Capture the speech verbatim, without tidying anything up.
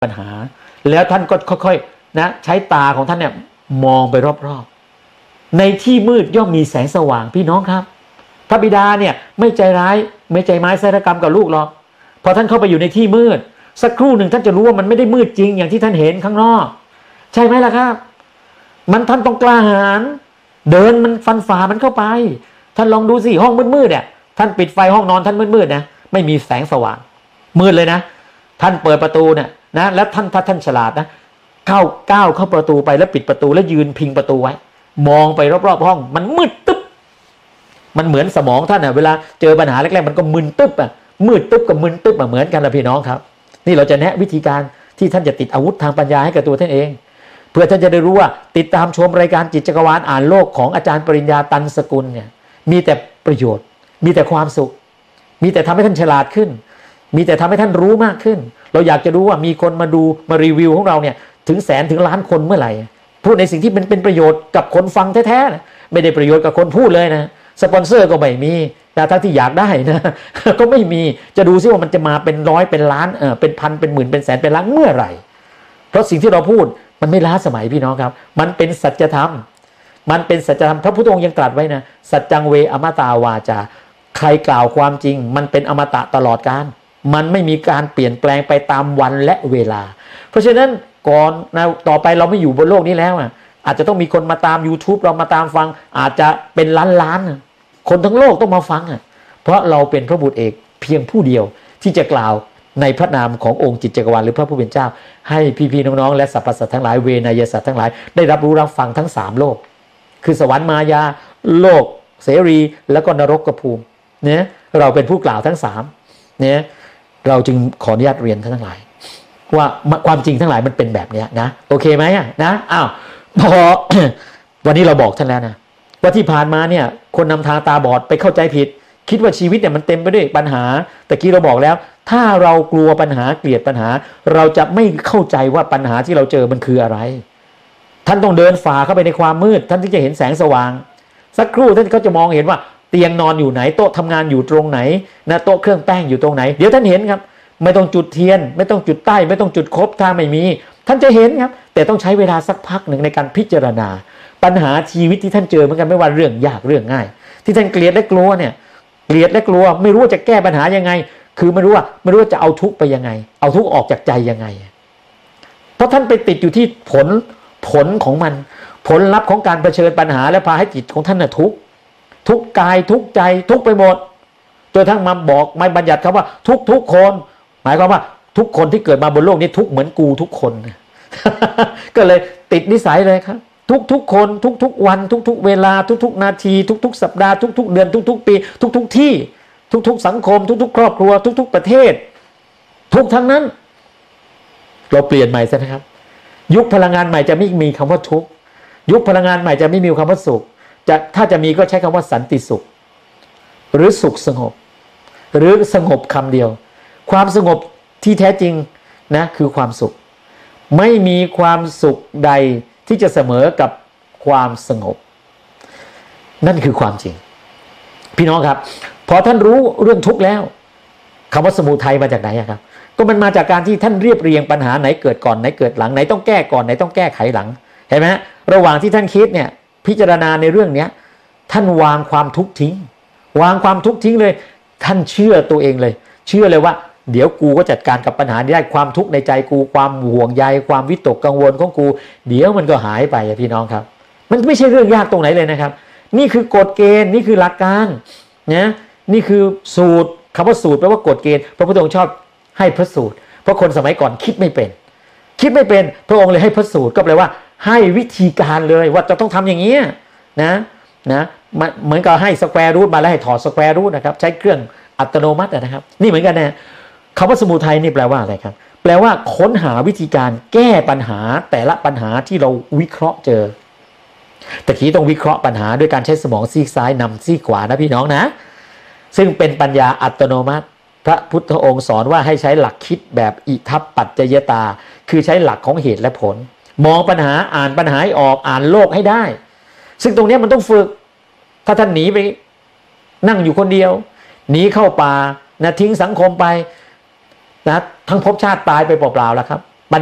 ปัญหาแล้วท่านก็ค่อยๆนะใช้ตาของท่านเนี่ยมองไปรอบๆในที่มืดย่อมมีแสงสว่างพี่น้องครับพระบิดาเนี่ยไม่ใจร้ายไม่ใจไม้ไสรกรรมกับลูกหรอกพอท่านเข้าไปอยู่ในที่มืดสักครู่หนึ่งท่านจะรู้ว่ามันไม่ได้มืดจริงอย่างที่ท่านเห็นข้างนอกใช่ไหมล่ะครับมันท่านต้องกล้าหาญเดินมันฟันฝ่ามันเข้าไปท่านลองดูสิห้องมืดๆเนี่ยท่านปิดไฟห้องนอนท่านมืดๆนะไม่มีแสงสว่างมืดเลยนะท่านเปิดประตูเนี่ยนะแล้วท่านถ้าท่านฉลาดนะเข้าก้าวเข้าประตูไปแล้วปิดประตูแล้วยืนพิงประตูไว้มองไปรอบๆห้องมันมืดตึ๊บมันเหมือนสมองท่านอ่ะเวลาเจอปัญหาแรกๆมันก็มึนตึ๊บอ่ะมืดตึ๊บกับมึนตึ๊บเหมือนกันนะพี่น้องครับนี่เราจะแนะวิธีการที่ท่านจะติดอาวุธทางปัญญาให้กับตัวท่านเองเพื่อท่านจะได้รู้ว่าติดตามชมรายการจิตจักรวาลอ่านโลกของอาจารย์ปริญญาตันสกุลเนี่ยมีแต่ประโยชน์มีแต่ความสุขมีแต่ทำให้ท่านฉลาดขึ้นมีแต่ทำให้ท่านรู้มากขึ้นเราอยากจะรู้ว่ามีคนมาดูมารีวิวของเราเนี่ยถึงแสนถึงล้านคนเมื่อไหร่พูดในสิ่งที่เป็นเป็นประโยชน์กับคนฟังแท้ๆนะไม่ได้ประโยชน์กับคนพูดเลยนะสปอนเซอร์ก็ไม่มีแต่ทั้งที่อยากได้นะก็ไม่มีจะดูซิว่ามันจะมาเป็นร้อยเป็นล้านเออเป็นพันเป็นหมื่นเป็นแสนเป็นล้านเมื่อไหร่เพราะสิ่งที่เราพูดมันไม่ล้าสมัยพี่น้องครับมันเป็นสัจธรรมมันเป็นสัจธรรมพระพุทธองค์ยังตรัสไว้นะสัจจังเวอมตาวาจาใครกล่าวความจริงมันเป็นอมตะตลอดกาลมันไม่มีการเปลี่ยนแปลงไปตามวันและเวลาเพราะฉะนั้นก่อนนะต่อไปเราไม่อยู่บนโลกนี้แล้วอ่ะอาจจะต้องมีคนมาตาม YouTube เรามาตามฟังอาจจะเป็นล้านๆคนทั้งโลกต้องมาฟังอ่ะเพราะเราเป็นพระบุตรเอกเพียงผู้เดียวที่จะกล่าวในพระนามขององค์จิตจักรวาลหรือพระผู้เป็นเจ้าให้พี่ๆน้องๆและสรรพสัตว์ทั้งหลายเวนยสัตว์ทั้งหลายได้รับรู้รับฟังทั้งสามโลกคือสวรรค์มายาโลกเสรีแล้วก็นรกภูมิเนี่ยเราเป็นผู้กล่าวทั้งสามเนี่ยเราจึงขออนุญาตเรียนท่านทั้งหลายว่าความจริงทั้งหลายมันเป็นแบบนี้นะโอเคไหมอ่ะนะอ้าวพอ วันนี้เราบอกท่านแล้วนะว่าที่ผ่านมาเนี่ยคนนำทางตาบอดไปเข้าใจผิดคิดว่าชีวิตเนี่ยมันเต็มไปด้วยปัญหาแต่กี้เราบอกแล้วถ้าเรากลัวปัญหาเกลียดปัญหาเราจะไม่เข้าใจว่าปัญหาที่เราเจอมันคืออะไรท่านต้องเดินฝ่าเข้าไปในความมืดท่านถึงจะเห็นแสงสว่างสักครู่ท่านก็จะมองเห็นว่าเตียงนอนอยู่ไหนโต๊ะทำงานอยู่ตรงไหนนะโต๊ะเครื่องแป้งอยู่ตรงไหนเดี๋ยวท่านเห็นครับไม่ต้องจุดเทียนไม่ต้องจุดใต้ไม่ต้องจุดคบถ้าไม่มีท่านจะเห็นครับแต่ต้องใช้เวลาสักพักหนึ่งในการพิจารณาปัญหาชีวิตที่ท่านเจอเหมือนกันไม่ว่าเรื่องยากเรื่องง่ายที่ท่านเกลียดและกลัวเนี่ยเกลียดและกลัวไม่รู้ว่าจะแก้ปัญหายังไงคือไม่รู้ว่าไม่รู้ว่าจะเอาทุกข์ไปยังไงเอาทุกข์ออกจากใจยังไงเพราะท่านไปติดอยู่ที่ผลผลของมันผลลัพธ์ของการเผชิญปัญหาและพาให้จิตของท่านน่ะทุกข์ทุกกายทุกใจทุกไปหมดจนทั้งมาบอกไม่บัญญัติคำว่าทุกทุกคนหมายความว่าทุกคนที่เกิดมาบนโลกนี้ทุกเหมือนกูทุกคน ก็เลยติดนิสัยเลยครับทุกทุกคนทุกทุกวันทุกทุกเวลาทุกทุกนาทีทุกทุกสัปดาห์ทุกทุกเดือนทุกทุกปีทุกทุกที่ทุกทุกสังคมทุกทุกครอบครัวทุกทุกประเทศทุกทั้งนั้นเราเปลี่ยนใหม่ซะนะครับยุคพลังงานใหม่จะไม่มีคำว่าทุกยุคพลังงานใหม่จะไม่มีคำว่าสุขจะถ้าจะมีก็ใช้คำว่าสันติสุขหรือสุขสงบหรือสงบคำเดียวความสงบที่แท้จริงนะคือความสุขไม่มีความสุขใดที่จะเสมอกับความสงบนั่นคือความจริงพี่น้องครับพอท่านรู้เรื่องทุกข์แล้วคำว่าสมุทัยมาจากไหนครับก็มันมาจากการที่ท่านเรียบเรียงปัญหาไหนเกิดก่อนไหนเกิดหลังไหนต้องแก้ก่อนไหนต้องแก้ไขหลังเห็นไหมระหว่างที่ท่านคิดเนี่ยพิจารณาในเรื่องนี้ท่านวางความทุกข์ทิ้งวางความทุกข์ทิ้งเลยท่านเชื่อตัวเองเลยเชื่อเลยว่าเดี๋ยวกูก็จัดการกับปัญหานี้ได้ความทุกข์ในใจกูความห่วงใยความวิตกกังวลของกูเดี๋ยวมันก็หายไปพี่น้องครับมันไม่ใช่เรื่องยากตรงไหนเลยนะครับนี่คือกฎเกณฑ์นี่คือหลักการนะนี่คือสูตรคำว่าสูตรแปลว่ากฎเกณฑ์พระพุทธองค์ชอบให้พระสูตรเพราะคนสมัยก่อนคิดไม่เป็นคิดไม่เป็นพระองค์เลยให้พระสูตรก็แปลว่าให้วิธีการเลยว่าจะต้องทำอย่างนี้นะนะเหมือนกับให้สแควร์รูทมาแล้วให้ถอดสแควร์รูทนะครับใช้เครื่องอัตโนมัตินะครับนี่เหมือนกันนะคำว่าสมุทัยนี่แปลว่าอะไรครับแปลว่าค้นหาวิธีการแก้ปัญหาแต่ละปัญหาที่เราวิเคราะห์เจอแต่ทีต้องวิเคราะห์ปัญหาด้วยการใช้สมองซีกซ้ายนำซีกขวานะพี่น้องนะซึ่งเป็นปัญญาอัตโนมัติพระพุทธองค์สอนว่าให้ใช้หลักคิดแบบอิทัปปัจจยตาคือใช้หลักของเหตุและผลมองปัญหาอ่านปัญหาออกอ่านโลกให้ได้ซึ่งตรงนี้มันต้องฝึกถ้าท่านหนีไปนั่งอยู่คนเดียวหนีเข้าป่านะทิ้งสังคมไปนะทั้งภพชาติตายไปเปล่าๆแล้วครับ